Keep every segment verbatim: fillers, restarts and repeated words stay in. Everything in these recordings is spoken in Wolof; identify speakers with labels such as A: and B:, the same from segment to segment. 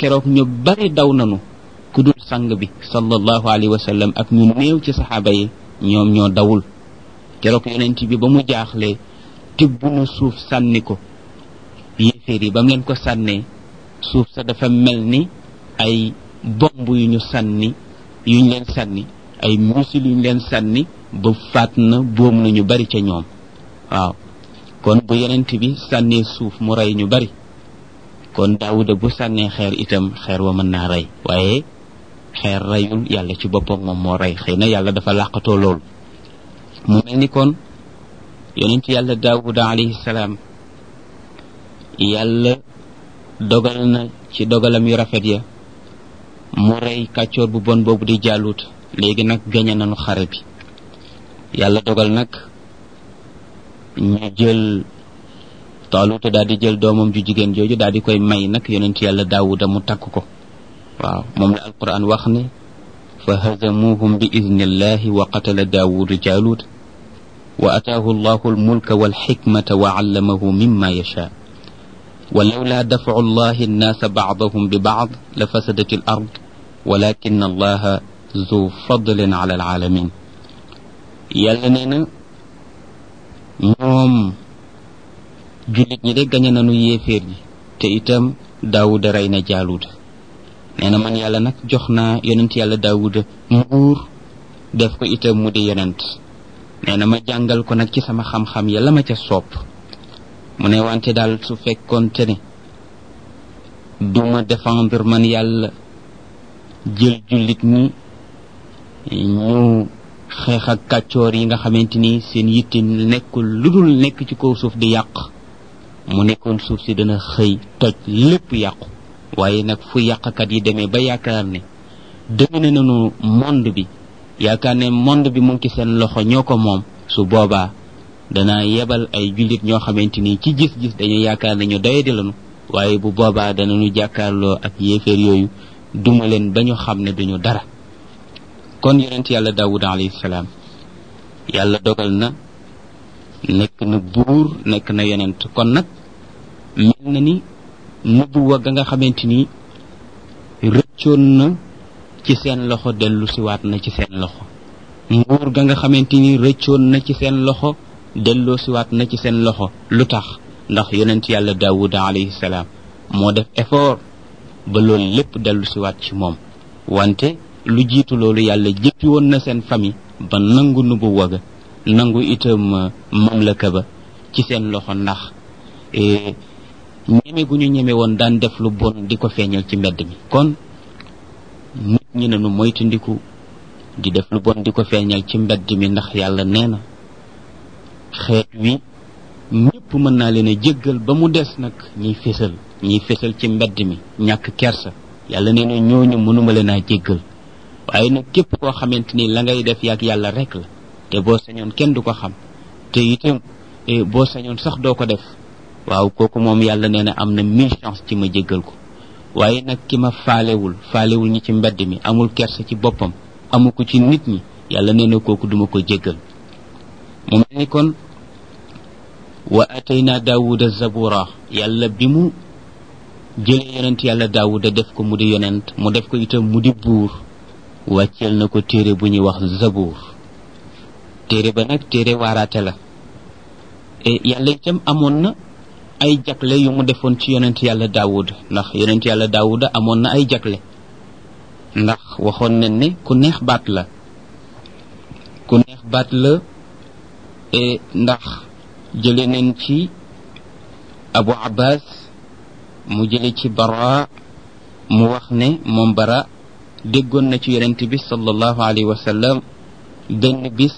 A: keroog ñu bari daw nanu ku dul sang bi sallallahu alayhi wa sallam ak ñu néew ci saxaaba yi ñoom ñoo dawul keroog yonent bi ba mu jaaxlee tibb na suuf sànni ko yéeféer yi ba mu leen ko sànnee suuf sa dafa mel ni ay bomb yu ñu sànni yuñ leen sànni ay misil yuñ leen sànni ba faat na boom na ñu bari ca ñoom waaw kon bu yonent bi sànnee suuf mu rey ñu bari kon daawuda bu sànnee xeer itam xeer wa mën naa rey waaye xeer reyul yàlla ci boppam moom moo rey xëy na yàlla dafa làqatoo loolu mu mel ni kon yonent yàlla daawuda alayhi salaam yàlla dogal na ci dogalam yu rafet ya mu rey kàccoor bu bon boobu di jàllut léegi nag gañe nañu xare bi yàlla dogal nag ñu jël taaluta daal di jël doomam ju jigéen jooju daal di koy may nag yonent yàlla daawuda mu takk ko waaw moom la alquran wax ne fa hazamuhum bi idnillahi wa qatala daawudu jaalut wa ataahu allahu almulka walxikmata wa allamahu mimma yasha ولولا دفع الله الناس بعضهم ببعض لفسدت الأرض ولكن الله ذو فضل على العالمين yàlla nee na ñoom jullit ñi de gañe nañu yéeféer yi te itam daawuda rey na jaaluuda nee na man yàlla nag jox naa yonent yàlla daawuda nguur def ko itam mu di yonent nee na ma jàngal ko nag ci sama xam-xam ya la ma ca sopp mu ne wante daal su fekkoonte ne duma défendre man yàlla jël jullit ñi ñu xeex ak kàccoor yi nga xamante ni seen yitte nekkul lu dul nekk ci kaw suuf di yàq mu nekkoon suuf si dana xëy toj lépp yàqu waaye nag fu yàqkat yi demee ba yaakaar ne domine nañu monde bi yaakaar ne monde bi mu ngi ci seen loxo ñoo ko moom su boobaa dana yebal ay jullit ñoo xamante ni ci gis-gis dañu yaakaar ne ñu doyadi lañu waaye bu boobaa danañu jàkkaarloo ak yéeféer yooyu duma leen ba ñu xam ne duñu dara kon yonent yàlla daawuda alayhi salaam yàlla dogal na nekk na buur nekk na yonent kon nag mel na ni nubuwa ga nga xamante ni rëccoon na ci seen loxo dellu siwaat na ci seen loxo nguur ga nga xamante ni rëccoon na ci seen loxo delloo siwaat na ci seen loxo lu tax ndax yonent yàlla daawuda alayhi salaam moo def effort ba loolu lépp dellu siwaat ci moom wante lu jiitu loolu yàlla jëppi woon na seen famille ba nangu nubuwa ga nangu itam mamlaka ba ci seen loxo ndax ñeme gu ñu ñeme woon daan def lu bon di ko feeñal ci mbedd mi kon nit ñi ne nu moytandiku di def lu bon di ko feeñal ci mbedd mi ndax yàlla nee na xeet wi ñëpp mën naa leen a jéggal ba mu des nag ñiy fésal ñiy fésal ci mbedd mi ñàkk kersa yàlla nee na ñooñu mënuma leen a jéggal waaye nag képp koo xamante ni la ngay def yaag yàlla rek la te boo sañoon kenn du ko xam te itam boo sañoon sax doo ko def waaw kooku moom yàlla nee na am na mille chance ci ma jéggal ko waaye nag ki ma faalewul faalewul ñi ci mbedd mi amul kersa ci boppam amu ko ci nit ñi yàlla nee na kooku duma ko jéggal mu mel ni kon wa atayna daawuda zabura yàlla bi mu jëlee yonent yàlla daawuda def ko mu di yonent mu def ko itam mu di buur wàcceel na ko téere bu ñuy wax zabuur téere ba nag téere waaraate la yàlla itam amoon na ay jagle yu mu defoon ci yonent yàlla daawuda ndax yonent yàlla daawuda amoon na ay jagle ndax waxoon nañ ne ku neex baat la ku neex baat la ndax jële nañ ci abu abbas mu jële ci bara mu wax ne moom bara déggoon na ci yonent bi sallallahu alayhi wa sallam benn bis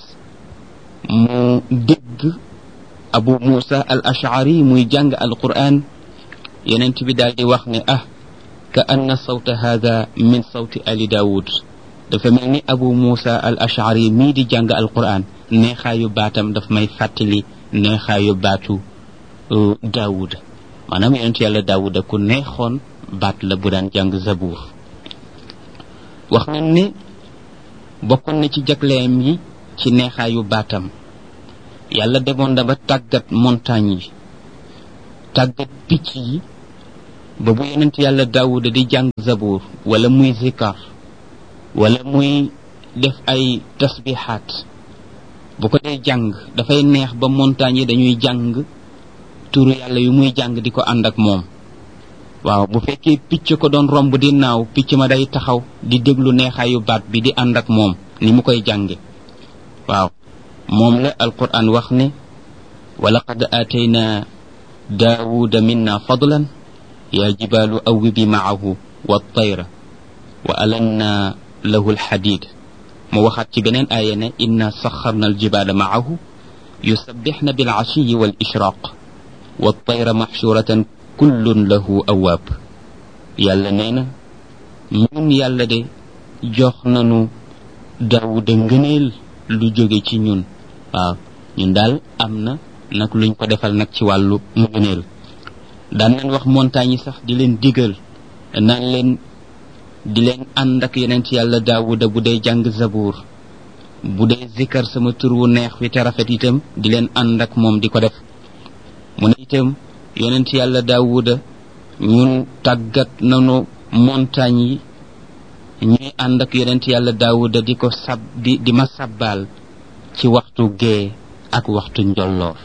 A: mu dégg abu musa al ash'ari muy jàng al quran yonent bi daal di wax ne ah ka anna sawta hada min sawti ali daawud dafa mel ni abu musa al ash'ari mii di jàng al quran neexaayu baatam daf may fàttali neexaayu baatu daawuda maanaam yonent yàlla daawuda ku neexoon baat la bu daan jàng zabuur wax nañ ne bokkoon na ci jagleem yi ci neexaayu baatam yàlla demoon na ba tàggat montagne yi tàggat picc yi ba bu yonent yàlla daawuda di jàng zabuur wala muy zikar wala muy def ay tasbihaat bu ko dee jàng dafay neex ba montagne yi dañuy jàng turu yàlla yu muy jàng di ko ànd ak moom waaw bu fekkee picc ko doon romb di naaw picc ma day taxaw di déglu neexaayu baat bi di ànd ak moom ni mu koy jànge waaw moom la alquran wax ne wa laqad aatayna daawuda minna fadlan ya jibaalu awwibi maahu wa tayra wa alanna lahu alxadid mu waxaat ci beneen aaya ne inna saxarna aljibaala maahu yusabbixna bilcashiyi wal ishraq wa tayra maxshuratan kullun lahu awaab yàlla nee na ñun yàlla de jox nanu daawuda ngëneel lu jóge ci ñun waaw ñun daal am na nag luñ ko defal nag ci wàllu ngëneel daan nañ wax montagne yi sax di leen digal naan leen di leen ànd ak yonent yàlla daawuda bu dee jàng zabuur bu dee zikar sama tur wu neex wi te rafet itam di leen ànd ak moom di ko def mu ne itam yonent yàlla daawuda ñun tàggat nanu montagne yi ñuy ànd ak yonent yàlla daawuda di ko sab di di ma sabbaal ci waxtu gee ak waxtu njolloor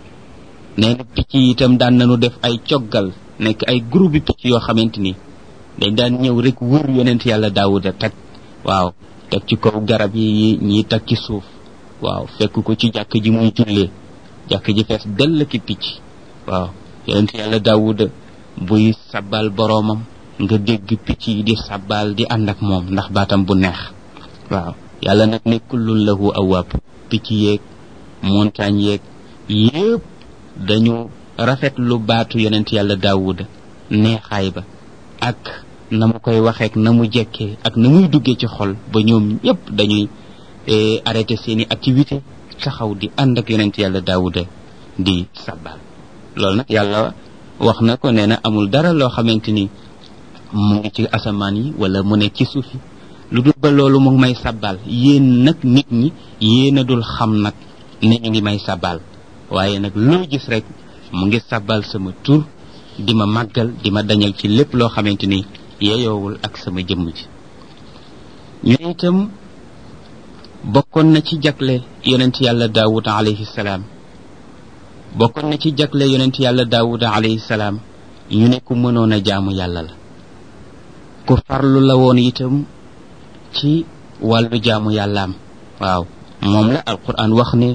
A: nee na picc yi itam daan nañu def ay coggal nekk ay groupe picc yoo xamante ni dañ daan ñëw rek wër yonent yàlla daawuda teg waaw teg ci kaw garab yi ñii teg ci suuf waaw fekk ko ci jàkk ji muy jullee jàkk ji fees dell ki picc waaw yonent yàlla daawuda buy sabbal boroomam nga dégg picc yi di sabbal di ànd ak moom ndax baatam bu neex waaw yàlla nag ne kullun lahu awaab picc yeeg montagne yeeg yépp dañu rafet lu baatu yonent yàlla daawuda neexaay ba ak na mu koy waxeek na mu jekkee ak na muy duggee ci xol ba ñoom ñëpp dañuy arrêté seeni activité taxaw di ànd ak yonent yàlla daawuda di sabbal loolu nag yàlla wax na ko nee na amul dara loo xamante ni mu ngi ci asamaan yi wala mu nekk ci suuf yi lu dul ba loolu mu ngi may sabbal yéen nag nit ñi yéen a dul xam nag ne ñu ngi may sabbal waaye nag loo gis rek mu ngi sabbal sama tur di ma màggal di ma dañal ci lépp loo xamante ni yeyoowul ak sama jëmm ji ñu ne itam bokkoon na ci jagle yonent yàlla daawud alayhi salaam bokkoon na ci jagle yonent yàlla daawud alayhi salaam ñu ne ku mënoon a jaamu yàlla la ku farlu la woon itam ci wàllu jaamu yàllaam waaw moom la alquran wax ne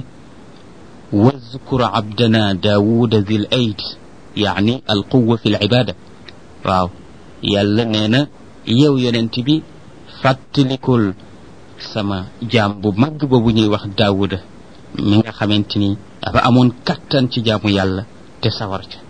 A: wazkur abdana daawuda zil ayd yaani alquwa fi libada waaw yàlla nee na yow yonent bi fàttalikul sama jaam bu mag ba bu ñuy wax daawuda mi nga xamante ni dafa amoon kattan ci jaamu yàlla te sawar ca